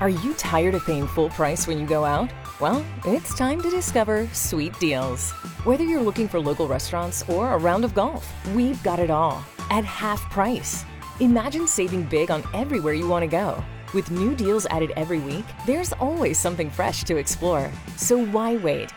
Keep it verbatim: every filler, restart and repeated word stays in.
Are you tired of paying full price when you go out? Well, it's time to discover Sweet Deals. Whether you're looking for local restaurants or a round of golf, we've got it all at half price. Imagine saving big on everywhere you want to go. With new deals added every week, there's always something fresh to explore. So why wait?